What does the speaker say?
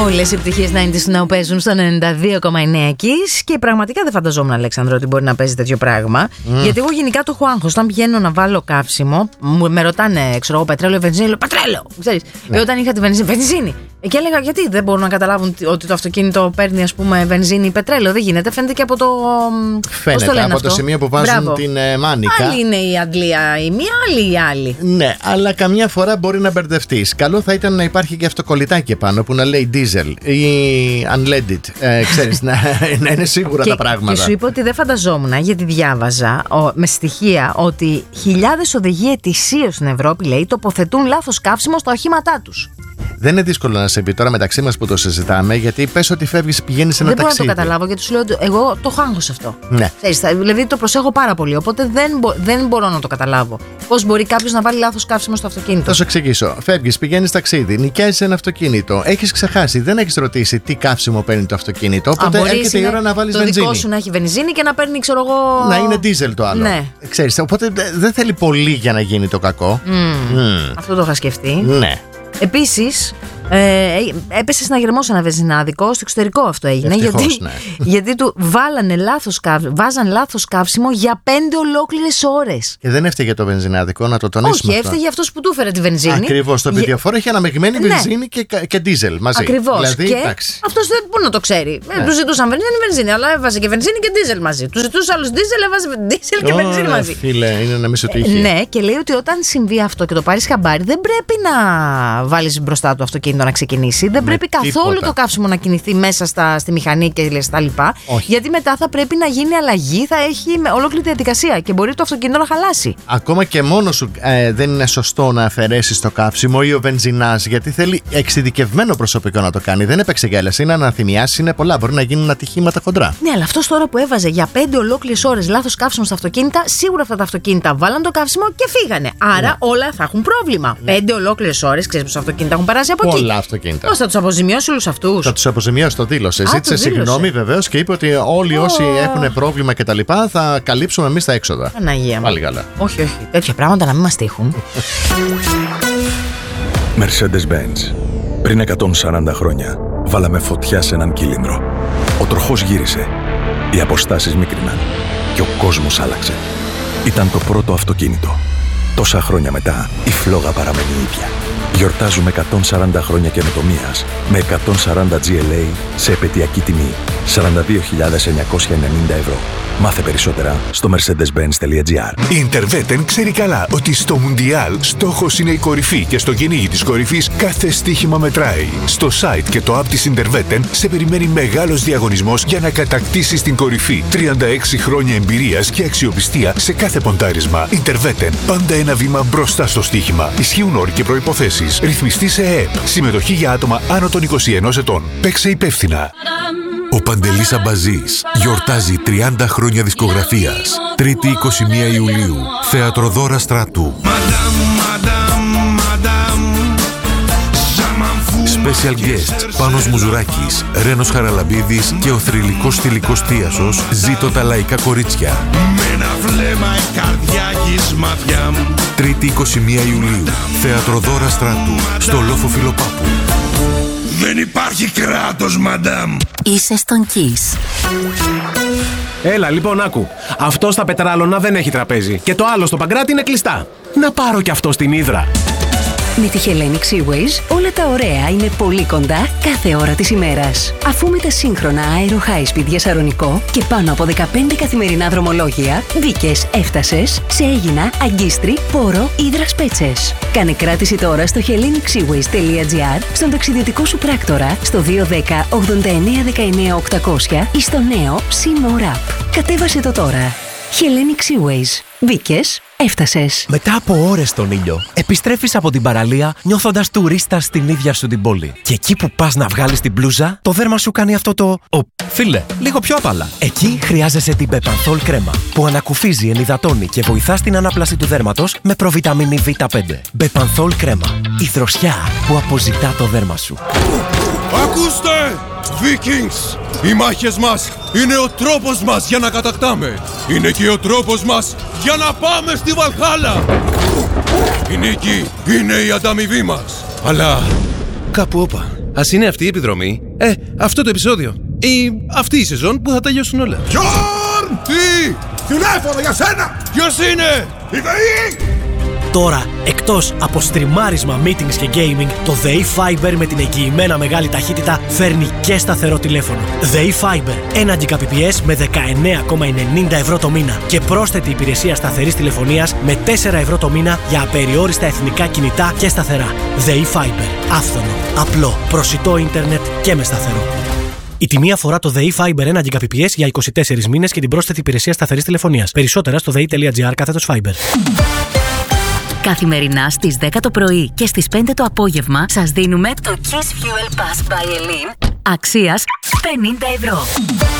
Όλες οι επιτυχίες 90's να παίζουν στο 92,9 Kiss και πραγματικά δεν φανταζόμουν, Αλέξανδρο, ότι μπορεί να παίζει τέτοιο πράγμα. Γιατί εγώ γενικά το έχω άγχος. Όταν πηγαίνω να βάλω καύσιμο, με ρωτάνε, ξέρω εγώ, πετρέλαιο, βενζίνη, λέω πατρέλαιο. Ξέρεις. Όταν είχα τη βενζίνη. Και έλεγα γιατί δεν μπορούν να καταλάβουν ότι το αυτοκίνητο παίρνει, ας πούμε, βενζίνη ή πετρέλαιο. Δεν γίνεται. Φαίνεται και από το. Φαίνεται από το σημείο που βάζουν την μάνικα. Άλλη είναι η Αγγλία η μία, άλλη η άλλη. Ναι, αλλά καμιά φορά μπορεί να μπερδευτεί. Καλό θα ήταν να υπάρχει και αυτοκολλητάκι επάνω που να λέει diesel ή unleaded. Ξέρεις, να είναι σίγουρα τα πράγματα. Και σου είπα ότι δεν φανταζόμουν, γιατί διάβαζα με στοιχεία ότι χιλιάδες οδηγοί ετησίως στην Ευρώπη, λέει, τοποθετούν λάθος καύσιμο στα οχήματά τους. Δεν είναι δύσκολο να σε πει τώρα μεταξύ μας που το συζητάμε, γιατί πες ότι φεύγεις, πηγαίνεις σε ένα ταξίδι. Δεν μπορώ να το καταλάβω, γιατί σου λέω ότι εγώ το έχω άγχος αυτό. Ναι. Δηλαδή το προσέχω πάρα πολύ, οπότε δεν μπορώ να το καταλάβω. Πώς μπορεί κάποιος να βάλει λάθος καύσιμο στο αυτοκίνητο. Θα σου εξηγήσω. Φεύγεις, πηγαίνεις ταξίδι, νοικιάζεις ένα αυτοκίνητο, έχεις ξεχάσει, δεν έχεις ρωτήσει τι καύσιμο παίρνει το αυτοκίνητο. Οπότε έρχεται η ώρα να βάλεις βενζίνη. Το δικό σου να έχει βενζίνη και να παίρνει, ξέρω εγώ. Να είναι diesel το άλλο. Ναι. Ξέρεις, οπότε δεν θέλει πολύ για να γίνει το κακό. Αυτό το είχα σκεφτεί. Ναι. Επίσης, έπεσε συναγερμός ένα βενζινάδικο. Στο εξωτερικό αυτό έγινε. Ευτυχώς, γιατί του βάζαν λάθος καύσιμο για 5 ολόκληρες ώρες. Και δεν έφταιγε το βενζινάδικο, να το τονίσουμε. Όχι, έφταιγε αυτός που του έφερε τη βενζίνη. Ακριβώς. Το βιντεοφόρο είχε αναμειγμένη βενζίνη και ντίζελ μαζί. Ακριβώς. Δηλαδή, και αυτός δεν μπορεί να το ξέρει. Του ζητούσαν βενζίνη, αλλά έβαζε και βενζίνη και ντίζελ μαζί. Του ζητούσε άλλους ντίζελ, έβαζε ντίζελ και βενζίνη μαζί. Φίλε, είναι να μην σου τύχει. Ναι, και λέει ότι όταν συμβεί αυτό και το πάρεις χαμπάρι, δεν πρέπει να βάλεις μπροστά το αυτοκίνητο να ξεκινήσει. Δεν πρέπει καθόλου το καύσιμο να κινηθεί μέσα στη μηχανή και στα λοιπά. Γιατί μετά θα πρέπει να γίνει αλλαγή, θα έχει ολόκληρη διαδικασία και μπορεί το αυτοκίνητο να χαλάσει. Ακόμα και μόνο σου δεν είναι σωστό να αφαιρέσεις το καύσιμο ή ο βενζινάς, γιατί θέλει εξειδικευμένο προσωπικό να το κάνει. Δεν έπαιξε γκέλες, είναι αναθυμιάσεις, είναι πολλά. Μπορεί να γίνουν ατυχήματα χοντρά. Ναι, αλλά αυτός τώρα που έβαζε για 5 ολόκληρες ώρες λάθος καύσιμο στα αυτοκίνητα, σίγουρα αυτά τα αυτοκίνητα βάλαν το καύσιμο και φύγανε. Άρα όλα θα έχουν πρόβλημα. 5 ολόκληρες ώρες, ξέρεις πως αυτοκίνητα έχουν περάσει από εκεί. Πολλά αυτοκίνητα. Πώς θα τους αποζημιώσει όλους αυτούς? Θα τους αποζημιώσει, το δήλωσε. Ζήτησε συγγνώμη βεβαίως και είπε ότι όλοι όσοι έχουν πρόβλημα κτλ. Θα καλύψουμε εμείς τα έξοδα. Παναγία μου. Πάλι καλά. Όχι. Τέτοια πράγματα να μην μας τύχουν. Mercedes-Benz. Πριν 140 χρόνια βάλαμε φωτιά σε έναν κύλινδρο. Ο τροχός γύρισε. Οι αποστάσεις μίκριναν. Και ο κόσμος άλλαξε. Ήταν το πρώτο αυτοκίνητο. Τόσα χρόνια μετά, η φλόγα παραμένει ίδια. Γιορτάζουμε 140 χρόνια καινοτομίας με 140 GLA σε επαιτειακή τιμή 42.990 ευρώ. Μάθε περισσότερα στο mercedes-benz.gr. Η Interveten ξέρει καλά ότι στο Μουντιάλ στόχος είναι η κορυφή και στο κυνήγι της κορυφής κάθε στοίχημα μετράει. Στο site και το app της Interveten σε περιμένει μεγάλος διαγωνισμός για να κατακτήσεις την κορυφή. 36 χρόνια εμπειρίας και αξιοπιστία σε κάθε ποντάρισμα. Interveten, πάντα ένα βήμα μπροστά στο στοίχημα. Ισχύουν όροι και προϋποθέσεις. Ρυθμιστή σε ΕΕΠ. Συμμετοχή για άτομα άνω των 21 ετών. Παίξε υπεύθυνα. Ο Παντελής Αμπαζής γιορτάζει 30 χρόνια δισκογραφίας. 3η 21 Ιουλίου, Θεατροδόρα Στρατού. Special guest, Πάνος Μουζουράκης, Ρένος Χαραλαμπίδης και ο θρυλικός θηλυκός Θίασος, Ζήτω τα λαϊκά κορίτσια. Με ένα βλέμμα η καρδιά γυσμαδιά μου. 3η 21 Ιουλίου, Θεατροδόρα Στρατού, στο Λόφο Φιλοπάπου. Δεν υπάρχει κράτος, μαντάμ. Είσαι στον Kiss. Έλα, λοιπόν, άκου. Αυτό στα Πετράλωνα δεν έχει τραπέζι. Και το άλλο στο Παγκράτη είναι κλειστά. Να πάρω κι αυτό στην Ύδρα. Με τη Hellenic Seaways όλα τα ωραία είναι πολύ κοντά κάθε ώρα της ημέρας. Αφού με τα σύγχρονα Aero High Speed για Σαρονικό και πάνω από 15 καθημερινά δρομολόγια, μπήκες, έφτασες σε Αίγινα, Αγκίστρι, Πόρο, Ύδρας Πέτσες. Κάνε κράτηση τώρα στο hellenicseaways.gr, στον ταξιδιωτικό σου πράκτορα, στο 210 89 19 800 ή στο νέο SeaMore App. Κατέβασε το τώρα. Hellenic Seaways. Μπήκες, έφτασες. Μετά από ώρες στον ήλιο, επιστρέφεις από την παραλία νιώθοντας τουρίστας στην ίδια σου την πόλη. Και εκεί που πας να βγάλεις την μπλούζα, το δέρμα σου κάνει αυτό το φίλε, λίγο πιο απαλά. Εκεί χρειάζεσαι την Bepanthol κρέμα, που ανακουφίζει, ενυδατώνει και βοηθά στην ανάπλαση του δέρματος με προβιταμίνη Β5. Bepanthol κρέμα. Η δροσιά που αποζητά το δέρμα σου. Ακούστε! Vikings! Οι μάχες μας είναι ο τρόπος μας για να κατακτάμε. Είναι και ο τρόπος μας για να πάμε στη Βαλχάλα. Η νίκη είναι η ανταμοιβή μας. Αλλά κάπου όπα. Ας είναι αυτή η επιδρομή, αυτό το επεισόδιο ή αυτή η σεζόν που θα τελειώσουν όλα. Γιόρν! Τι! Τηλέφωνο για σένα! Ποιος είναι? Η ΔΕΗ! Τώρα, εκτός από στριμάρισμα, meetings και gaming, το ΔΕΗ Fiber με την εγγυημένα μεγάλη ταχύτητα φέρνει και σταθερό τηλέφωνο. ΔΕΗ Fiber, 1 Gbps με 19,90 ευρώ το μήνα και πρόσθετη υπηρεσία σταθερής τηλεφωνίας με 4 ευρώ το μήνα για απεριόριστα εθνικά κινητά και σταθερά. ΔΕΗ Fiber, άφθονο, απλό, προσιτό ίντερνετ και με σταθερό. Η τιμή αφορά το ΔΕΗ Fiber 1 Gbps για 24 μήνες και την πρόσθετη υπηρεσία σταθερής τηλεφωνίας. Περισσότερα στο dei.gr/Fiber. Καθημερινά στις 10 το πρωί και στις 5 το απόγευμα σας δίνουμε το Kiss Fuel Pass by Elin αξίας 50 ευρώ.